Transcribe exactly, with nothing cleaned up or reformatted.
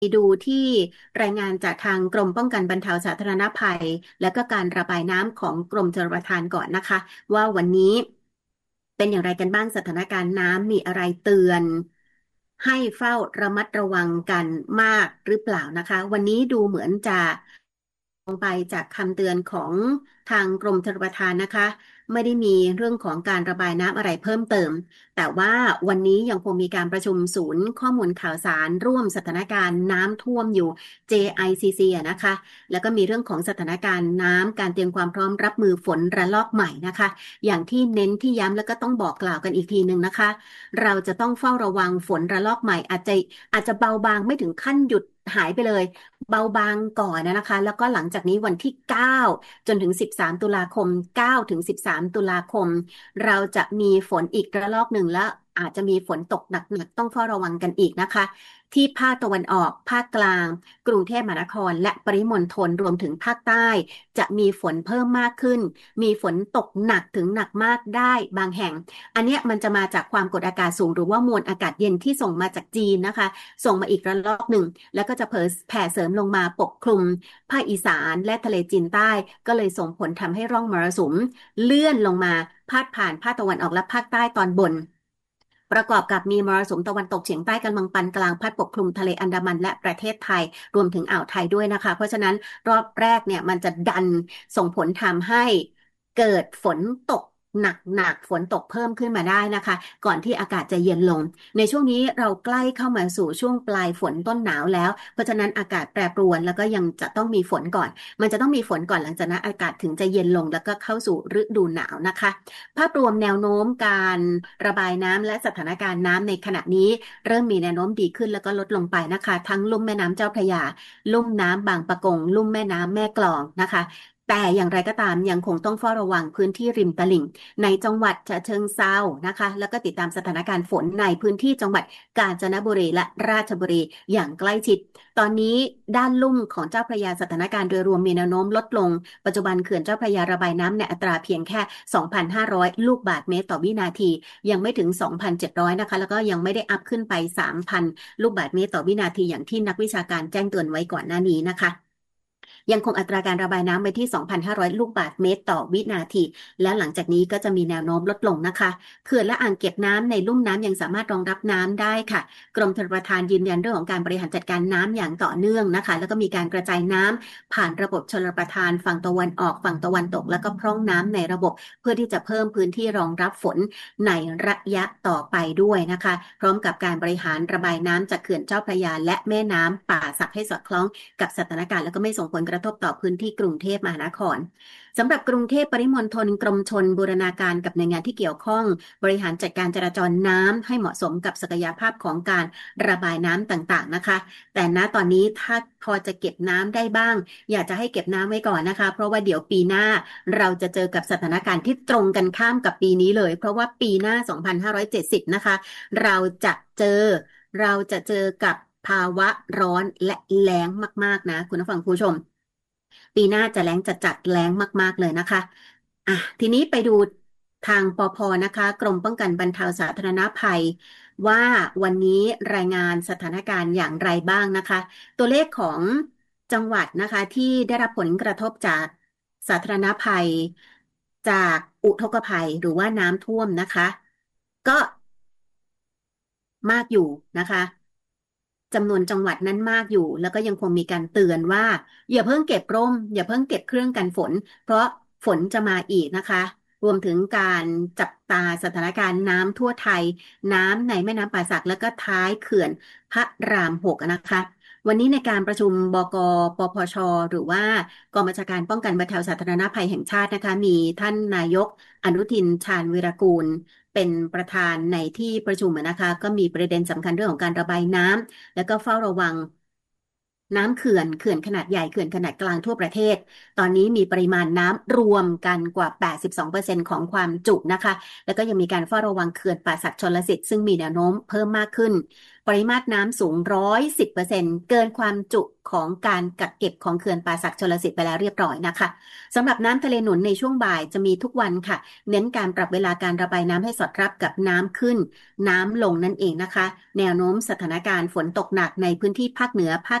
ไปดูที่รายงานจากทางกรมป้องกันบรรเทาสาธารณภัยและก็การระบายน้ำของกรมชลประทานก่อนนะคะว่าวันนี้เป็นอย่างไรกันบ้างสถานการณ์น้ำมีอะไรเตือนให้เฝ้าระมัดระวังกันมากหรือเปล่านะคะวันนี้ดูเหมือนจะลงไปจากคำเตือนของทางกรมชลประทานนะคะไม่ได้มีเรื่องของการระบายน้ำอะไรเพิ่มเติม แต่ว่าวันนี้ยังคงมีการประชุมศูนย์ข้อมูลข่าวสารร่วมสถานการณ์น้ำท่วมอยู่ เจ ไอ ซี ซี อะนะคะแล้วก็มีเรื่องของสถานการณ์น้ำการเตรียมความพร้อมรับมือฝนระลอกใหม่นะคะอย่างที่เน้นที่ย้ำแล้วก็ต้องบอกกล่าวกันอีกทีหนึ่งนะคะเราจะต้องเฝ้าระวังฝนระลอกใหม่อาจจะอาจจะเบาบางไม่ถึงขั้นหยุดหายไปเลยเบาบางก่อนนะคะแล้วก็หลังจากนี้วันที่เก้าจนถึงสิบสามตุลาคมเก้าถึงสิบสามตุลาคม เราจะมีฝนอีกระลอกหนึ่งแล้วอาจจะมีฝนตกหนักๆต้องเฝ้าระวังกันอีกนะคะที่ภาคตะวันออกภาคกลางกรุงเทพมหานครและปริมณฑลรวมถึงภาคใต้จะมีฝนเพิ่มมากขึ้นมีฝนตกหนักถึงหนักมากได้บางแห่งอันเนี้ยมันจะมาจากความกดอากาศสูงหรือว่ามวลอากาศเย็นที่ส่งมาจากจีนนะคะส่งมาอีกระลอกหนึ่งแล้วก็จะเผยแผ่เสริมลงมาปกคลุมภาคอีสานและทะเลจีนใต้ก็เลยส่งผลทำให้ร่องมรสุมเลื่อนลงมา พาดผ่านภาคตะวันออกและภาคใต้ตอนบนประกอบกับมีมรสุมตะวันตกเฉียงใต้กำลังปานกลางพัดปกคลุมทะเลอันดามันและประเทศไทยรวมถึงอ่าวไทยด้วยนะคะเพราะฉะนั้นรอบแรกเนี่ยมันจะดันส่งผลทำให้เกิดฝนตกหนักหนักฝนตกเพิ่มขึ้นมาได้นะคะก่อนที่อากาศจะเย็นลงในช่วงนี้เราใกล้เข้ามาสู่ช่วงปลายฝนต้นหนาวแล้วเพราะฉะนั้นอากาศแปรปรวนแล้วก็ยังจะต้องมีฝนก่อนมันจะต้องมีฝนก่อนหลังจากนั้นอากาศถึงจะเย็นลงแล้วก็เข้าสู่ฤดูหนาวนะคะ ภาพรวมแนวโน้มการระบายน้ำและสถานการณ์น้ำในขณะนี้เริ่มมีแนวโน้มดีขึ้นแล้วก็ลดลงไปนะคะทั้งลุ่มแม่น้ำเจ้าพระยาลุ่มน้ำบางปะกงลุ่มแม่น้ำแม่กลองนะคะแต่อย่างไรก็ตามยังคงต้องเฝ้าระวังพื้นที่ริมตลิ่งในจังหวัดฉะเชิงเทรานะคะแล้วก็ติดตามสถานการณ์ฝนในพื้นที่จังหวัดกาญจนบุรีและราชบุรีอย่างใกล้ชิดตอนนี้ด้านลุ่มของเจ้าพระยาสถานการณ์โดยรวมมีแนวโน้มลดลง ปัจจุบันเขื่อนเจ้าพระยาระบายน้ำในอัตราเพียงแค่ สองพันห้าร้อย ลูกบาศก์เมตรต่อวินาทียังไม่ถึง สองพันเจ็ดร้อย นะคะแล้วก็ยังไม่ได้อัพขึ้นไป สามพัน ลูกบาศก์เมตรต่อวินาทีอย่างที่นักวิชาการแจ้งเตือนไว้ก่อนหน้านี้นะคะ ยังคงอัตราการระบายน้ำไว้ที่ สองพันห้าร้อย ลูกบาศก์เมตรต่อวินาที และหลังจากนี้ก็จะมีแนวโน้มลดลงนะคะเขื่อนและอ่างเก็บน้ำในลุ่มน้ำยังสามารถรองรับน้ำได้ค่ะกรมชลประทานยืนยันเรื่องของการบริหารจัดการน้ำอย่างต่อเนื่องนะคะแล้วก็มีการกระจายน้ำผ่านระบบชลประทานฝั่งตะวันออกฝั่งตะวันตกแล้วก็พร่องน้ำในระบบเพื่อที่จะเพิ่มพื้นที่รองรับฝนในระยะต่อไปด้วยนะคะพร้อมกับการบริหารระบายน้ำจากเขื่อนเจ้าพระยาและแม่น้ำป่าสักให้สอดคล้อง กับสถานการณ์แล้วก็ไม่ส่งผลกระทบต่อพื้นที่กรุงเทพมหานครสำหรับกรุงเทพปริมณฑลกรมชลบูรณาการกับหน่วยงานที่เกี่ยวข้องบริหารจัดการจราจรน้ำให้เหมาะสมกับศักยภาพของการระบายน้ำต่างๆนะคะแต่ณตอนนี้ถ้าพอจะเก็บน้ำได้บ้างอยากจะให้เก็บน้ำไว้ก่อนนะคะเพราะว่าเดี๋ยวปีหน้าเราจะเจอกับสถานการณ์ที่ตรงกันข้ามกับปีนี้เลยเพราะว่าปีหน้าสองพันห้าร้อยเจ็ดสิบนะคะเราจะเจอเราจะเจอกับภาวะร้อนและแล้งมากๆนะคุณผู้ฟังผู้ชมปีหน้าจะแล้งจัดจัดแล้งมากๆเลยนะคะอ่ะทีนี้ไปดูทางปภนะคะกรมป้องกันบรรเทาสาธารณภัยว่าวันนี้รายงานสถานการณ์อย่างไรบ้างนะคะตัวเลขของจังหวัดนะคะที่ได้รับผลกระทบจากสาธารณภัยจากอุทกภัยหรือว่าน้ำท่วมนะคะก็มากอยู่นะคะ จำนวนจังหวัดนั้นมากอยู่แล้วก็ยังคงมีการเตือนว่าอย่าเพิ่งเก็บร่มอย่าเพิ่งเก็บเครื่องกันฝนเพราะฝนจะมาอีกนะคะรวมถึงการจับตาสถานการณ์น้ำทั่วไทยน้ำในแม่น้ำป่าสักแล้วก็ท้ายเขื่อนพระรามหกนะคะวันนี้ในการประชุมบกปพชหรือว่ากองบัญชาการป้องกันบรรเทาสาธารณภัยแห่งชาตินะคะมีท่านนายกอนุทินชาญวีรกูลเป็นประธานในที่ประชุมนะคะก็มีประเด็นสำคัญเรื่องของการระบายน้ำ แล้วก็เฝ้าระวังน้ำเขื่อนเขื่อนขนาดใหญ่เขื่อนขนาดกลางทั่วประเทศตอนนี้มีปริมาณน้ำรวมกันกว่า แปดสิบสองเปอร์เซ็นต์ ของความจุนะคะแล้วก็ยังมีการเฝ้าระวังเขื่อนป่าสักชลสิทธิ์ซึ่งมีแนวโน้มเพิ่มมากขึ้นปริมาตรน้ำสูง หนึ่งร้อยสิบเปอร์เซ็นต์ เกินความจุของการกักเก็บของเขื่อนป่าสักชลสิทธิ์ไปแล้วเรียบร้อยนะคะสำหรับน้ำทะเลหนุนในช่วงบ่ายจะมีทุกวันค่ะเน้นการปรับเวลาการระบายน้ำให้สอดรับกับน้ำขึ้นน้ำลงนั่นเองนะคะแนวโน้มสถานการณ์ฝนตกหนักในพื้นที่ภาคเหนือภาค